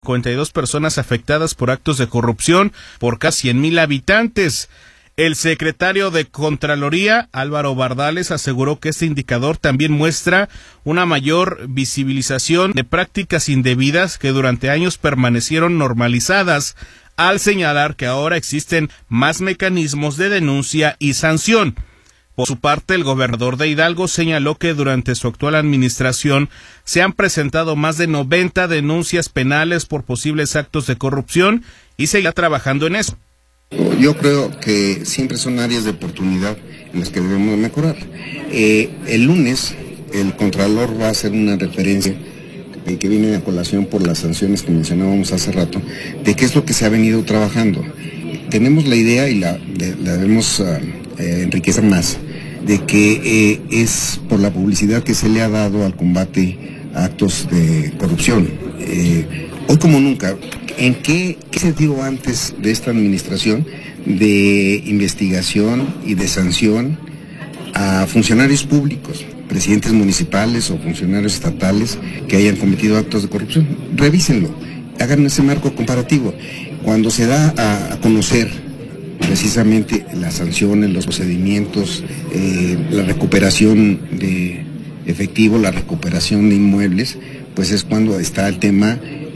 52 personas afectadas por actos de corrupción por casi 100,000 habitantes. El secretario de Contraloría, Álvaro Bardales, aseguró que este indicador también muestra una mayor visibilización de prácticas indebidas que durante años permanecieron normalizadas, al señalar que ahora existen más mecanismos de denuncia y sanción. Por su parte, el gobernador de Hidalgo señaló que durante su actual administración se han presentado más de 90 denuncias penales por posibles actos de corrupción y seguirá trabajando en eso. Yo creo que siempre son áreas de oportunidad en las que debemos mejorar. El lunes el Contralor va a hacer una referencia que viene a colación por las sanciones que mencionábamos hace rato, de qué es lo que se ha venido trabajando. Tenemos la idea y la debemos enriquecer más, de que es por la publicidad que se le ha dado al combate a actos de corrupción. Hoy como nunca, ¿en qué se dio antes de esta administración de investigación y de sanción a funcionarios públicos, presidentes municipales o funcionarios estatales que hayan cometido actos de corrupción? Revísenlo, hagan ese marco comparativo. Cuando se da a conocer precisamente las sanciones, los procedimientos, la recuperación de efectivo, la recuperación de inmuebles, pues es cuando está el tema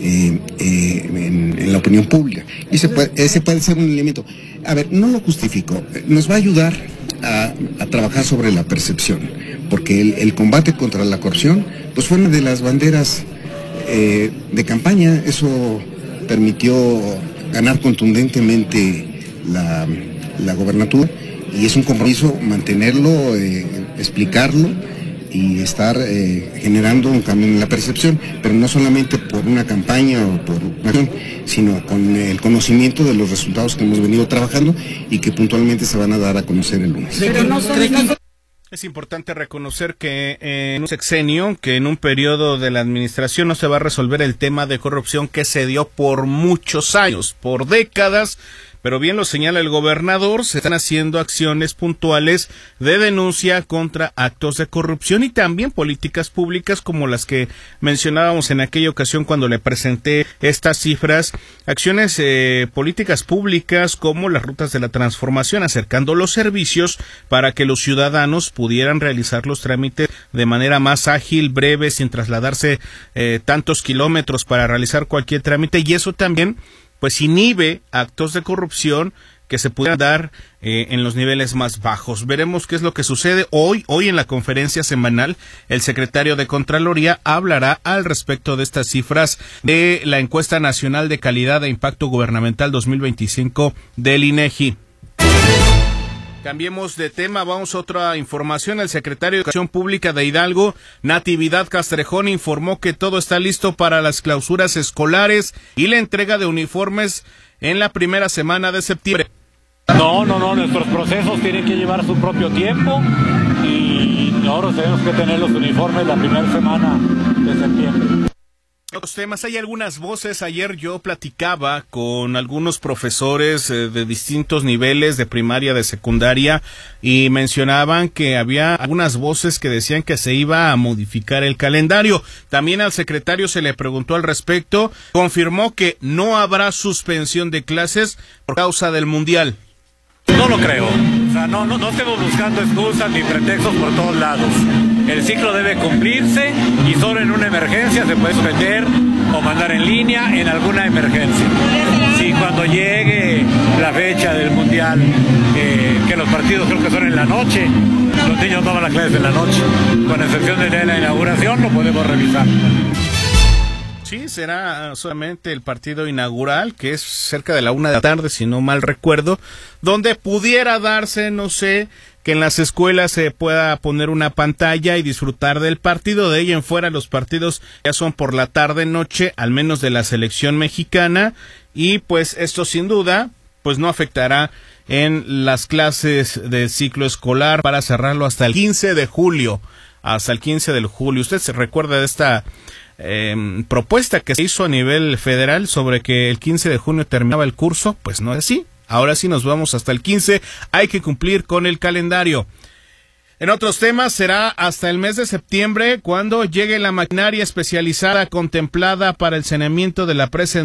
en la opinión pública. Y ese puede ser un elemento. A ver, no lo justifico, nos va a ayudar a trabajar sobre la percepción, porque el combate contra la corrupción pues fue una de las banderas de campaña. Eso permitió ganar contundentemente la gobernatura, y es un compromiso mantenerlo, explicarlo y estar generando un cambio en la percepción, pero no solamente por una campaña o por una acción, sino con el conocimiento de los resultados que hemos venido trabajando y que puntualmente se van a dar a conocer el lunes. Es importante reconocer que en un sexenio, que en un periodo de la administración no se va a resolver el tema de corrupción que se dio por muchos años, por décadas. Pero bien lo señala el gobernador, se están haciendo acciones puntuales de denuncia contra actos de corrupción y también políticas públicas como las que mencionábamos en aquella ocasión cuando le presenté estas cifras, acciones políticas públicas como las rutas de la transformación, acercando los servicios para que los ciudadanos pudieran realizar los trámites de manera más ágil, breve, sin trasladarse tantos kilómetros para realizar cualquier trámite, y eso también pues inhibe actos de corrupción que se pudieran dar en los niveles más bajos. Veremos qué es lo que sucede hoy en la conferencia semanal. El secretario de Contraloría hablará al respecto de estas cifras de la encuesta nacional de calidad e impacto gubernamental 2025 del INEGI. Cambiemos de tema, vamos a otra información. El secretario de Educación Pública de Hidalgo, Natividad Castrejón, informó que todo está listo para las clausuras escolares y la entrega de uniformes en la primera semana de septiembre. No, nuestros procesos tienen que llevar su propio tiempo y nosotros tenemos que tener los uniformes la primera semana de septiembre. Otros temas, hay algunas voces. Ayer yo platicaba con algunos profesores de distintos niveles de primaria, de secundaria, y mencionaban que había algunas voces que decían que se iba a modificar el calendario. También al secretario se le preguntó al respecto, confirmó que no habrá suspensión de clases por causa del Mundial. No lo creo, o sea, no estemos buscando excusas ni pretextos por todos lados. El ciclo debe cumplirse y solo en una emergencia se puede suspender o mandar en línea en alguna emergencia. Si cuando llegue la fecha del Mundial, que los partidos creo que son en la noche, los niños toman las clases en la noche, con excepción del día de la inauguración, lo podemos revisar. Sí, será solamente el partido inaugural, que es cerca de la 1 de la tarde, si no mal recuerdo, donde pudiera darse, no sé, que en las escuelas se pueda poner una pantalla y disfrutar del partido. De ahí en fuera los partidos ya son por la tarde-noche, al menos de la selección mexicana, y pues esto sin duda pues no afectará en las clases del ciclo escolar para cerrarlo hasta el 15 de julio. Hasta el 15 de julio. ¿Usted se recuerda de esta propuesta que se hizo a nivel federal sobre que el 15 de junio terminaba el curso? Pues no es así. Ahora sí nos vamos hasta el 15. Hay que cumplir con el calendario. En otros temas, será hasta el mes de septiembre cuando llegue la maquinaria especializada contemplada para el saneamiento de la presa